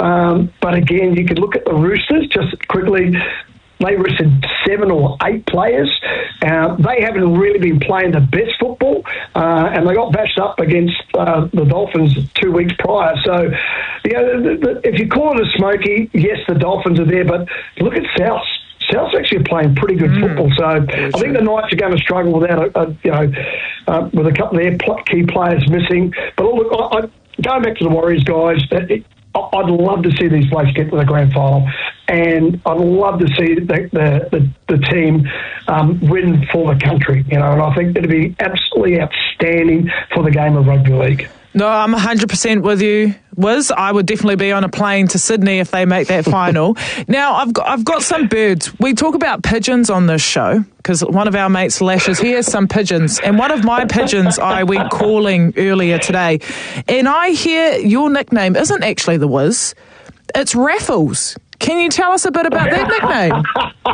But again, you could look at the Roosters just quickly. They rested 7 or 8 players. They haven't really been playing the best football, and they got bashed up against the Dolphins 2 weeks prior. So, if you call it a smoky, yes, the Dolphins are there, but look at South. South's actually playing pretty good football. So I think the Knights are going to struggle without, with a couple of their key players missing. But look, going back to the Warriors, guys, I'd love to see these blokes get to the grand final, and I'd love to see the team win for the country. And I think it'd be absolutely outstanding for the game of rugby league. No, I'm 100% with you, Wiz. I would definitely be on a plane to Sydney if they make that final. Now, I've got some birds. We talk about pigeons on this show because one of our mates, Lashes, he has some pigeons. And one of my pigeons I went calling earlier today. And I hear your nickname isn't actually the Wiz. It's Raffles. Can you tell us a bit about that nickname?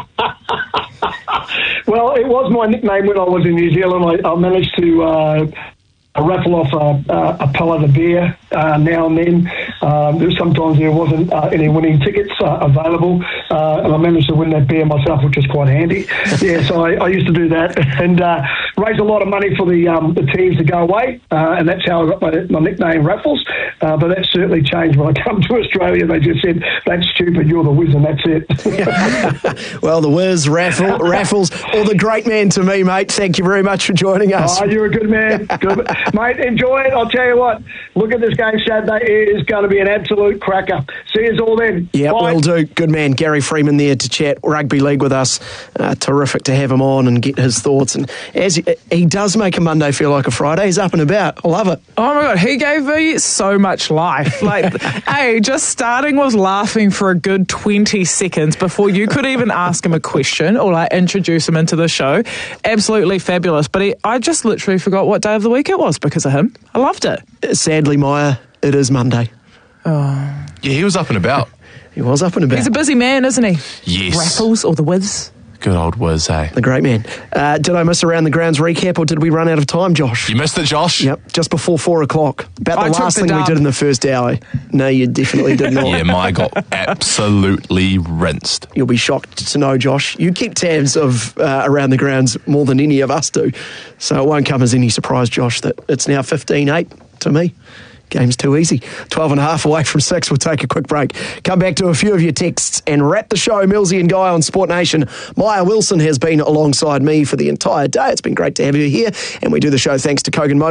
Well, it was my nickname when I was in New Zealand. I managed to... I raffle off a pellet of beer now and then. Sometimes there wasn't any winning tickets available, and I managed to win that beer myself, which was quite handy. Yeah, so I used to do that and raise a lot of money for the teams to go away, and that's how I got my nickname Raffles. But that certainly changed when I come to Australia. They just said, "That's stupid, you're the Wiz," and that's it. Well, the Wiz, Raffles, or the great man to me, mate. Thank you very much for joining us. Oh, you're a good man. Good. Mate, enjoy it. I'll tell you what, look at this game Saturday. It is going to be an absolute cracker. See you all then. Yeah, Bye. will do. Good man. Gary Freeman there to chat rugby league with us. Terrific to have him on and get his thoughts. And as he does make a Monday feel like a Friday, he's up and about. I love it. Oh my God, he gave me so much life. Like, hey, just starting with laughing for a good 20 seconds before you could even ask him a question or like introduce him into the show. Absolutely fabulous. But I just literally forgot what day of the week it was because of him. I loved it. Sadly, Maya, it is Monday. Oh. Yeah, he was up and about. He was up and about. He's a busy man, isn't he? Yes. Raffles or the Wiz. Good old Wiz, eh? The great man. Did I miss Around the Grounds recap or did we run out of time, Josh? You missed it, Josh? Yep, just before 4 o'clock. About the last thing dub. we did in the first hour. No, you definitely did not. Yeah, mine got absolutely rinsed. You'll be shocked to know, Josh. You keep tabs of Around the Grounds more than any of us do. So it won't come as any surprise, Josh, that it's now 15-8 to me. Game's too easy. 12 and a half away from 6. We'll take a quick break. Come back to a few of your texts and wrap the show. Millsy and Guy on Sport Nation. Maya Wilson has been alongside me for the entire day. It's been great to have you here. And we do the show thanks to Kogan Motors.